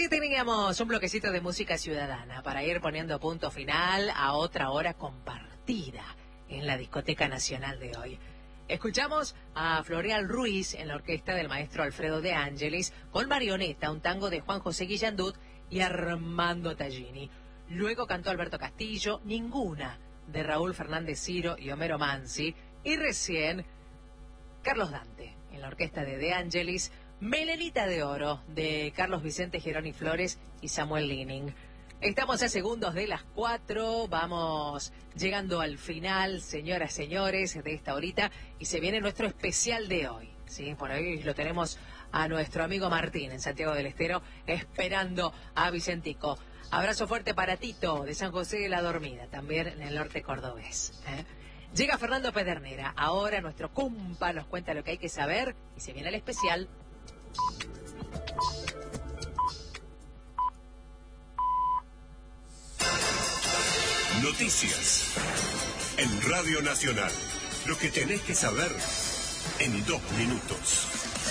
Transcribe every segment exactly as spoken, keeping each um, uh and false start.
Allí teníamos un bloquecito de música ciudadana para ir poniendo punto final a otra hora compartida en la Discoteca Nacional de hoy. Escuchamos a Floreal Ruiz en la orquesta del maestro Alfredo De Angelis con Marioneta, un tango de Juan José Guillandut y Armando Tallini. Luego cantó Alberto Castillo, Ninguna, de Raúl Fernández Ciro y Homero Mansi. Y recién, Carlos Dante en la orquesta de De Angelis, Melenita de Oro, de Carlos Vicente Geroni Flores y Samuel Lining. Estamos a segundos de las cuatro, vamos llegando al final, señoras, señores, de esta horita, y se viene nuestro especial de hoy, ¿sí? Por ahí lo tenemos a nuestro amigo Martín en Santiago del Estero, esperando a Vicentico. Abrazo fuerte para Tito, de San José de la Dormida, también en el norte cordobés, ¿eh? Llega Fernando Pedernera, ahora nuestro cumpa nos cuenta lo que hay que saber, y se viene el especial. Noticias en Radio Nacional. Lo que tenés que saber en dos minutos.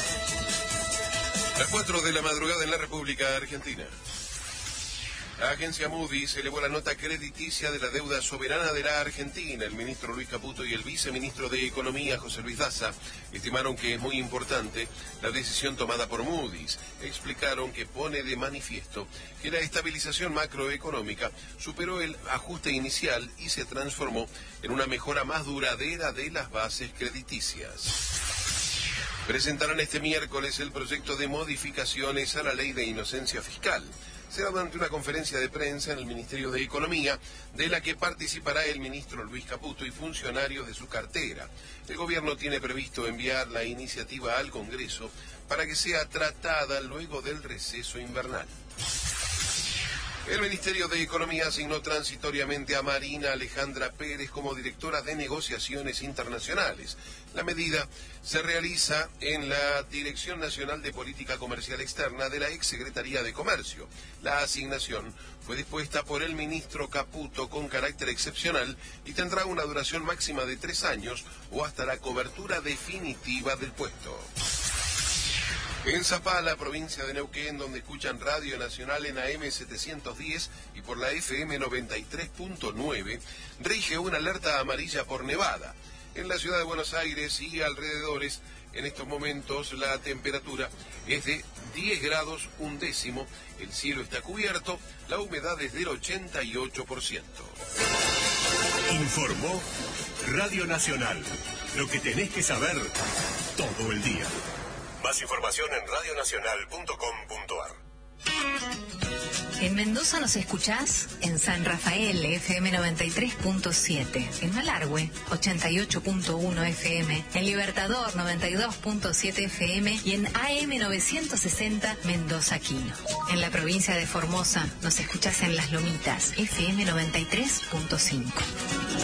Las cuatro de la madrugada en la República Argentina. La agencia Moody's elevó la nota crediticia de la deuda soberana de la Argentina. El ministro Luis Caputo y el viceministro de Economía, José Luis Daza, estimaron que es muy importante la decisión tomada por Moody's. Explicaron que pone de manifiesto que la estabilización macroeconómica superó el ajuste inicial y se transformó en una mejora más duradera de las bases crediticias. Presentarán este miércoles el proyecto de modificaciones a la ley de inocencia fiscal. Será durante una conferencia de prensa en el Ministerio de Economía, de la que participará el ministro Luis Caputo y funcionarios de su cartera. El gobierno tiene previsto enviar la iniciativa al Congreso para que sea tratada luego del receso invernal. El Ministerio de Economía asignó transitoriamente a Marina Alejandra Pérez como directora de negociaciones internacionales. La medida se realiza en la Dirección Nacional de Política Comercial Externa de la Exsecretaría de Comercio. La asignación fue dispuesta por el ministro Caputo con carácter excepcional y tendrá una duración máxima de tres años o hasta la cobertura definitiva del puesto. En Zapala, provincia de Neuquén, donde escuchan Radio Nacional en A M setecientos diez y por la F M noventa y tres punto nueve, rige una alerta amarilla por nevada. En la ciudad de Buenos Aires y alrededores, en estos momentos la temperatura es de diez grados un décimo, el cielo está cubierto, la humedad es del ochenta y ocho por ciento. Informó Radio Nacional. Lo que tenés que saber todo el día. Más información en radio nacional punto com punto a r. En Mendoza nos escuchás en San Rafael, F M noventa y tres punto siete, en Malargüe, ochenta y ocho punto uno F M, en Libertador, noventa y dos punto siete F M y en A M novecientos sesenta Mendoza Quino. En la provincia de Formosa nos escuchás en Las Lomitas, F M noventa y tres punto cinco.